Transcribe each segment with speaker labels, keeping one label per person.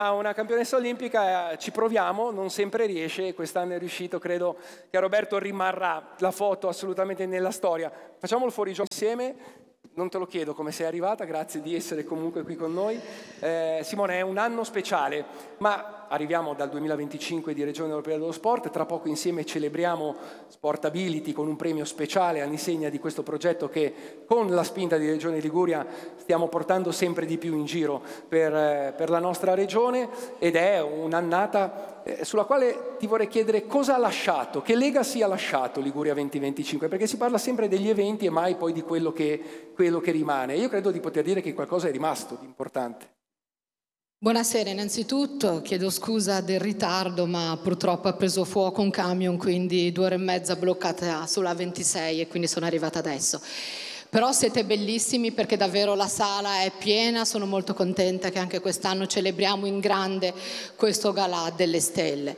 Speaker 1: A una campionessa olimpica ci proviamo, non sempre riesce, quest'anno è riuscito, credo che a Roberto rimarrà la foto assolutamente nella storia. Facciamo il fuorigioco insieme, non te lo chiedo come sei arrivata, grazie di essere comunque qui con noi. Simone, è un anno speciale, ma arriviamo dal 2025 di Regione Europea dello Sport, tra poco insieme celebriamo Sportability con un premio speciale all'insegna di questo progetto che con la spinta di Regione Liguria stiamo portando sempre di più in giro per la nostra regione, ed è un'annata sulla quale ti vorrei chiedere cosa ha lasciato, che legacy ha lasciato Liguria 2025, perché si parla sempre degli eventi e mai poi di quello che rimane. Io credo di poter dire che qualcosa è rimasto di importante.
Speaker 2: Buonasera, innanzitutto chiedo scusa del ritardo, ma purtroppo ha preso fuoco un camion, quindi 2 ore e mezza bloccata sulla 26 e quindi sono arrivata adesso. Però siete bellissimi perché davvero la sala è piena, sono molto contenta che anche quest'anno celebriamo in grande questo galà delle stelle.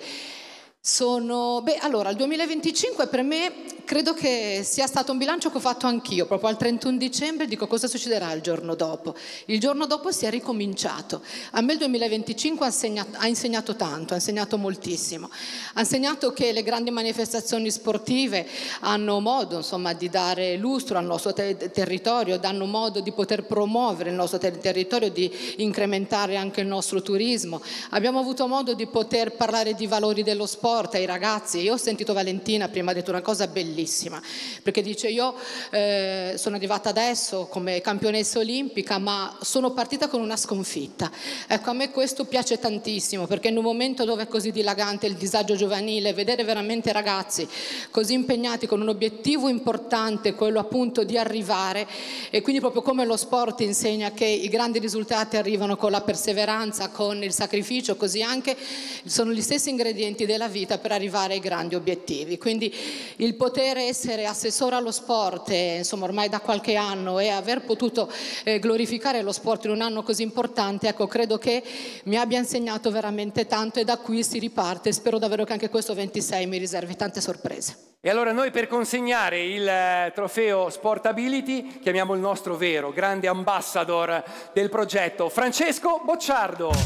Speaker 2: Allora, il 2025 per me credo che sia stato un bilancio che ho fatto anch'io, proprio al 31 dicembre dico cosa succederà il giorno dopo. Il giorno dopo si è ricominciato. A me il 2025 ha insegnato tanto, ha insegnato moltissimo. Ha insegnato che le grandi manifestazioni sportive hanno modo, insomma, di dare lustro al nostro territorio, danno modo di poter promuovere il nostro territorio, di incrementare anche il nostro turismo. Abbiamo avuto modo di poter parlare di valori dello sport ai ragazzi. Io ho sentito Valentina prima ha detto una cosa bellissima, perché dice io sono arrivata adesso come campionessa olimpica, ma sono partita con una sconfitta. Ecco, a me questo piace tantissimo, perché in un momento dove è così dilagante il disagio giovanile, vedere veramente ragazzi così impegnati con un obiettivo importante, quello appunto di arrivare, e quindi proprio come lo sport insegna che i grandi risultati arrivano con la perseveranza, con il sacrificio, così anche sono gli stessi ingredienti della vita per arrivare ai grandi obiettivi. Quindi il poter essere assessore allo sport, insomma ormai da qualche anno, e aver potuto glorificare lo sport in un anno così importante, ecco, credo che mi abbia insegnato veramente tanto, e da qui si riparte. Spero davvero che anche questo 26 mi riservi tante sorprese.
Speaker 1: E allora noi, per consegnare il trofeo Sportability, chiamiamo il nostro vero grande ambassador del progetto, Francesco Bocciardo.